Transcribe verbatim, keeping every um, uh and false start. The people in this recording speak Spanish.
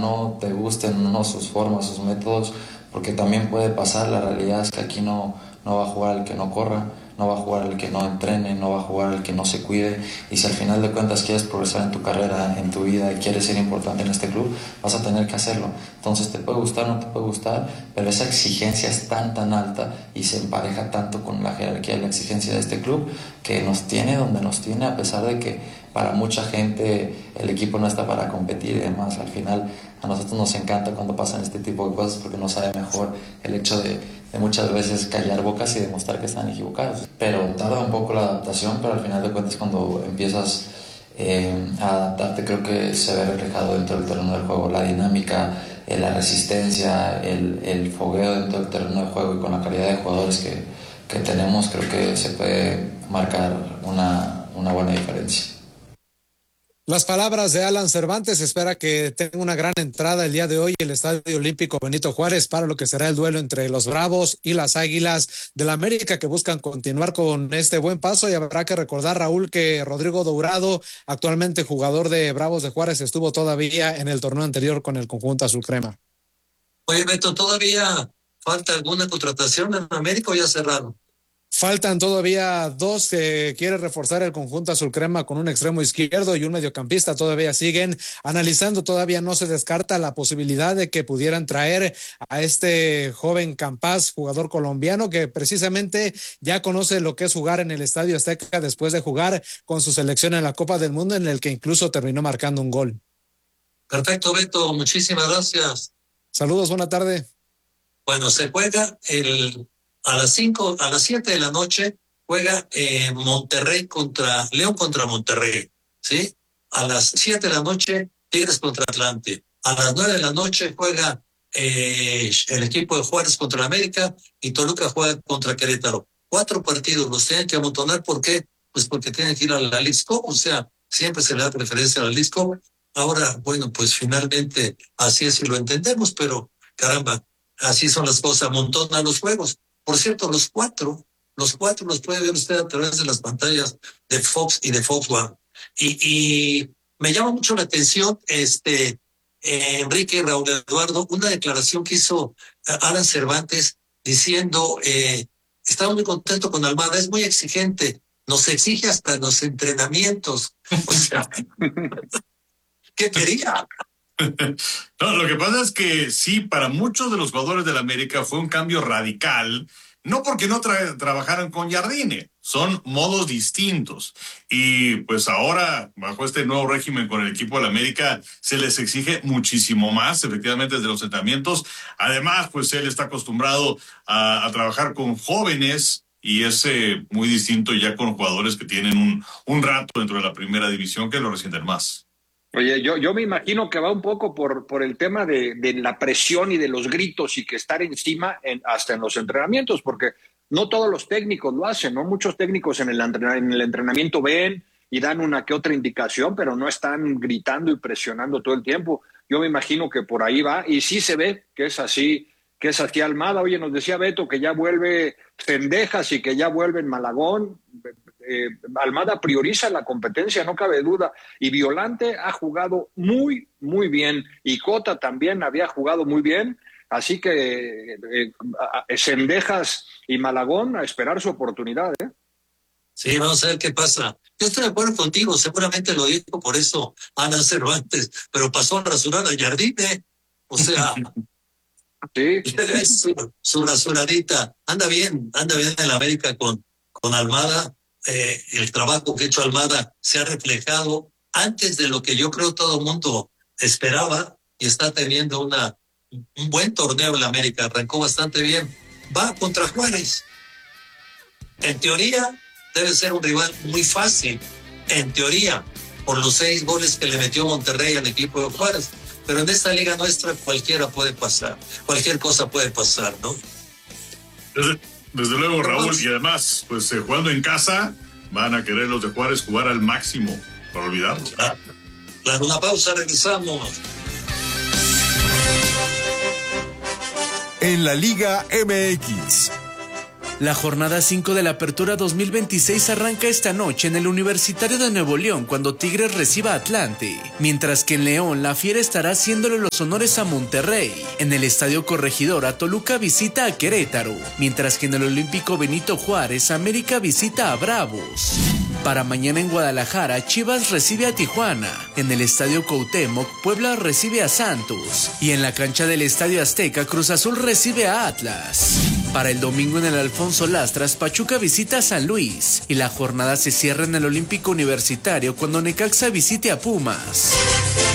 no te gusten o no sus formas, sus métodos, porque también puede pasar. La realidad es que aquí no, no va a jugar el que no corra, no va a jugar el que no entrene, no va a jugar el que no se cuide. Y si al final de cuentas quieres progresar en tu carrera, en tu vida, y quieres ser importante en este club, vas a tener que hacerlo. Entonces te puede gustar o no te puede gustar, pero esa exigencia es tan tan alta y se empareja tanto con la jerarquía y la exigencia de este club, que nos tiene donde nos tiene, a pesar de que para mucha gente el equipo no está para competir y demás. Al final a nosotros nos encanta cuando pasan este tipo de cosas, porque nos sabe mejor el hecho de, de muchas veces callar bocas y demostrar que están equivocados. Pero tarda un poco la adaptación, pero al final de cuentas cuando empiezas eh, a adaptarte, creo que se ve reflejado dentro del terreno del juego, la dinámica, eh, la resistencia, el, el fogueo dentro del terreno de juego, y con la calidad de jugadores que, que tenemos, creo que se puede marcar una, una buena diferencia. Las palabras de Alan Cervantes. Espera que tenga una gran entrada el día de hoy el Estadio Olímpico Benito Juárez para lo que será el duelo entre los Bravos y las Águilas del América, que buscan continuar con este buen paso. Y habrá que recordar, Raúl, que Rodrigo Dourado, actualmente jugador de Bravos de Juárez, estuvo todavía en el torneo anterior con el conjunto azul crema. Oye, Beto, ¿todavía falta alguna contratación en América o ya cerraron? Faltan todavía dos que quiere reforzar el conjunto azul crema con un extremo izquierdo y un mediocampista. Todavía siguen analizando, todavía no se descarta la posibilidad de que pudieran traer a este joven Campás, jugador colombiano, que precisamente ya conoce lo que es jugar en el Estadio Azteca después de jugar con su selección en la Copa del Mundo, en el que incluso terminó marcando un gol. Perfecto, Beto, muchísimas gracias. Saludos, buena tarde. Bueno, se juega el a las cinco, a las siete de la noche juega eh, Monterrey contra León contra Monterrey, ¿sí? A las siete de la noche Tigres contra Atlante. A las nueve de la noche juega eh, el equipo de Juárez contra América y Toluca juega contra Querétaro. Cuatro partidos los tienen que amontonar. ¿Por qué? Pues porque tienen que ir a la Leagues Cup, o sea, siempre se le da preferencia a la Leagues Cup. Ahora, bueno, pues finalmente así es y lo entendemos, pero caramba, así son las cosas, amontonan los juegos. Por cierto, los cuatro, los cuatro los puede ver usted a través de las pantallas de Fox y de Fox One. Y, y me llama mucho la atención, este, eh, Enrique y Raúl Eduardo, una declaración que hizo Alan Cervantes diciendo, eh, estaba muy contento con Almada, es muy exigente, nos exige hasta los entrenamientos. O sea, ¿qué quería? No, lo que pasa es que sí, para muchos de los jugadores del América fue un cambio radical, no porque no tra- trabajaran con Jardine, son modos distintos. Y pues ahora, bajo este nuevo régimen con el equipo del América, se les exige muchísimo más, efectivamente, desde los entrenamientos. Además, pues él está acostumbrado a, a trabajar con jóvenes y es eh, muy distinto ya con jugadores que tienen un, un rato dentro de la primera división, que lo resienten más. Oye, yo, yo me imagino que va un poco por, por el tema de, de la presión y de los gritos y que estar encima en, hasta en los entrenamientos, porque no todos los técnicos lo hacen, ¿no? Muchos técnicos en el, en el entrenamiento ven y dan una que otra indicación, pero no están gritando y presionando todo el tiempo. Yo me imagino que por ahí va, y sí se ve que es así, que es así Almada. Oye, nos decía Beto que ya vuelve Cendejas y que ya vuelve en Malagón. Eh, Almada prioriza la competencia, no cabe duda, y Violante ha jugado muy, muy bien, y Cota también había jugado muy bien, así que eh, Cendejas y Malagón a esperar su oportunidad, ¿eh? Sí, vamos a ver qué pasa. Yo estoy de acuerdo contigo, seguramente lo dijo por eso Ana Cervantes, pero pasó a rasurar a Jardine, o sea, sí. su, su rasuradita, anda bien, anda bien en la América con, con Almada. Eh, el trabajo que ha hecho Almada se ha reflejado antes de lo que yo creo todo el mundo esperaba, y está teniendo una, un buen torneo en la América, arrancó bastante bien, va contra Juárez. En teoría debe ser un rival muy fácil, en teoría, por los seis goles que le metió Monterrey al equipo de Juárez, pero en esta liga nuestra cualquiera puede pasar, cualquier cosa puede pasar, ¿no? Desde luego, Raúl, y además, pues eh, jugando en casa, van a querer los de Juárez jugar al máximo, para olvidarlo. Claro, claro, una pausa, regresamos. En la Liga M X, La jornada cinco de la Apertura dos mil veintiséis arranca esta noche en el Universitario de Nuevo León cuando Tigres reciba a Atlante, mientras que en León la Fiera estará haciéndole los honores a Monterrey. En el Estadio Corregidora Toluca visita a Querétaro, mientras que en el Olímpico Benito Juárez América visita a Bravos. Para mañana en Guadalajara, Chivas recibe a Tijuana. En el Estadio Cuauhtémoc, Puebla recibe a Santos. Y en la cancha del Estadio Azteca, Cruz Azul recibe a Atlas. Para el domingo en el Alfonso Lastras, Pachuca visita a San Luis. Y la jornada se cierra en el Olímpico Universitario cuando Necaxa visite a Pumas.